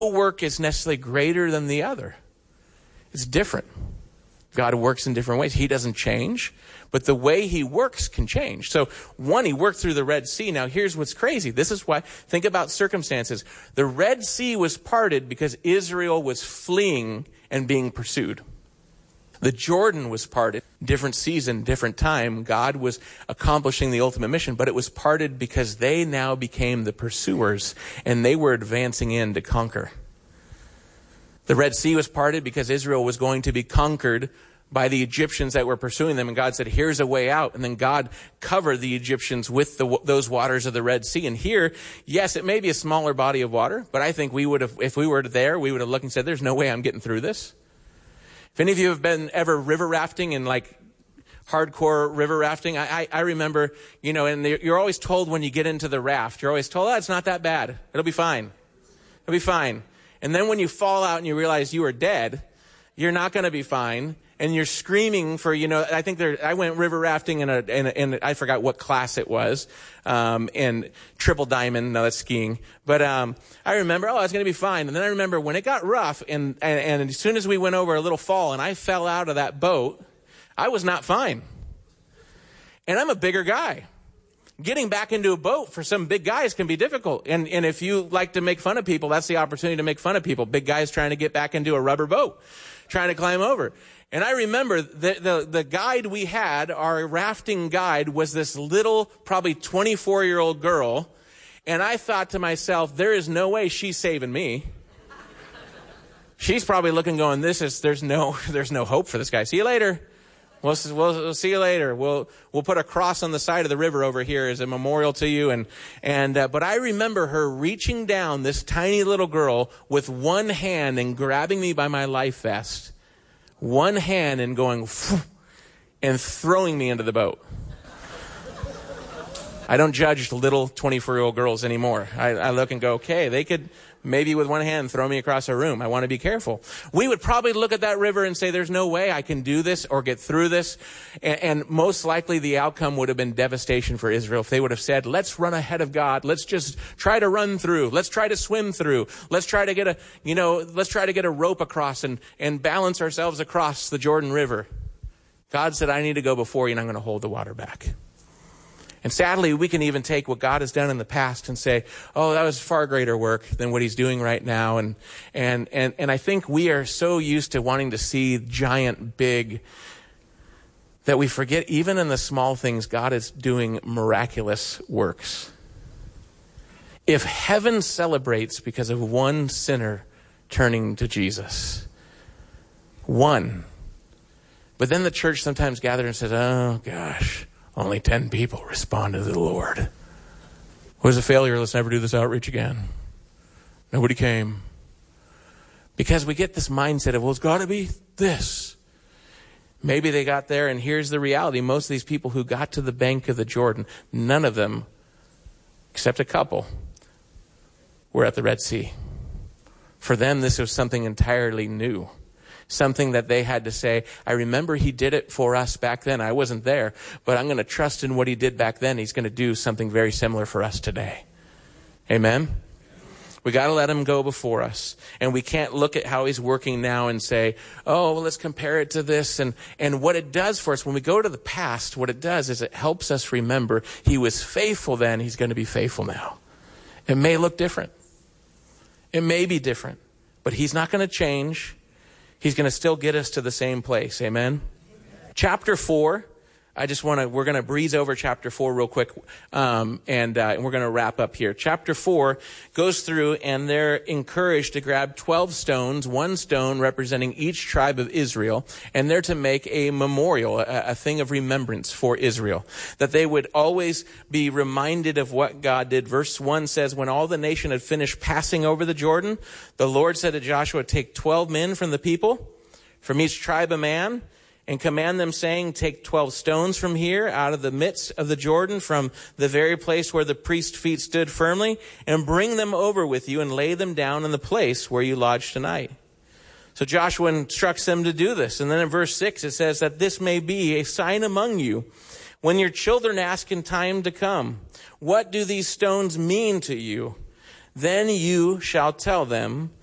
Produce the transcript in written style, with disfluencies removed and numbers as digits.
work is necessarily greater than the other. It's different. God works in different ways. He doesn't change, but the way he works can change. So one, he worked through the Red Sea. Now here's what's crazy. This is why, think about circumstances. The Red Sea was parted because Israel was fleeing and being pursued. The Jordan was parted. Different season, different time. God was accomplishing the ultimate mission, but it was parted because they now became the pursuers and they were advancing in to conquer. The Red Sea was parted because Israel was going to be conquered by the Egyptians that were pursuing them. And God said, here's a way out. And then God covered the Egyptians with those waters of the Red Sea. And here, yes, it may be a smaller body of water, but I think we would have, if we were there, we would have looked and said, there's no way I'm getting through this. If any of you have been ever river rafting and like hardcore river rafting, I remember, and you're always told when you get into the raft, you're always told, it's not that bad. It'll be fine. It'll be fine. And then when you fall out and you realize you are dead, you're not going to be fine. And you're screaming for, I think I went river rafting in I forgot what class it was, in triple diamond. No, that's skiing. But, I remember, it's going to be fine. And then I remember when it got rough and as soon as we went over a little fall and I fell out of that boat, I was not fine. And I'm a bigger guy. Getting back into a boat for some big guys can be difficult. And if you like to make fun of people, that's the opportunity to make fun of people. Big guys trying to get back into a rubber boat, trying to climb over. And I remember the guide we had, our rafting guide, was this little, probably 24-year-old girl. And I thought to myself, there is no way she's saving me. She's probably looking going, there's no hope for this guy. See you later. We'll see you later. We'll put a cross on the side of the river over here as a memorial to you. But I remember her reaching down, this tiny little girl, with one hand and grabbing me by my life vest, one hand, and going, and throwing me into the boat. I don't judge little 24-year-old girls anymore. I look and go, okay, they could maybe with one hand throw me across a room. I want to be careful. We would probably look at that river and say, there's no way I can do this or get through this. And most likely the outcome would have been devastation for Israel if they would have said, let's run ahead of God. Let's just try to run through. Let's try to swim through. Let's try to get a rope across and balance ourselves across the Jordan River. God said, I need to go before you and I'm going to hold the water back. And sadly, we can even take what God has done in the past and say, that was far greater work than what he's doing right now. And I think we are so used to wanting to see giant, big, that we forget even in the small things, God is doing miraculous works. If heaven celebrates because of one sinner turning to Jesus, one, but then the church sometimes gathers and says, oh gosh, only 10 people responded to the Lord. It was a failure. Let's never do this outreach again. Nobody came. Because we get this mindset of, it's got to be this. Maybe they got there, and here's the reality. Most of these people who got to the bank of the Jordan, none of them, except a couple, were at the Red Sea. For them, this was something entirely new. Something that they had to say, I remember he did it for us back then. I wasn't there, but I'm going to trust in what he did back then. He's going to do something very similar for us today. Amen? We got to let him go before us. And we can't look at how he's working now and say, let's compare it to this. And what it does for us, when we go to the past, what it does is it helps us remember he was faithful then, he's going to be faithful now. It may look different. It may be different, but he's not going to change. He's going to still get us to the same place. Amen. Chapter 4. We're going to breeze over chapter 4 real quick. And we're going to wrap up here. Chapter 4 goes through and they're encouraged to grab 12 stones, one stone representing each tribe of Israel. And they're to make a memorial, a thing of remembrance for Israel, that they would always be reminded of what God did. Verse 1 says, when all the nation had finished passing over the Jordan, the Lord said to Joshua, take 12 men from the people, from each tribe a man, and command them, saying, take 12 stones from here out of the midst of the Jordan, from the very place where the priest's feet stood firmly, and bring them over with you and lay them down in the place where you lodge tonight. So Joshua instructs them to do this. And then in verse 6, it says that this may be a sign among you when your children ask in time to come, what do these stones mean to you? Then you shall tell them,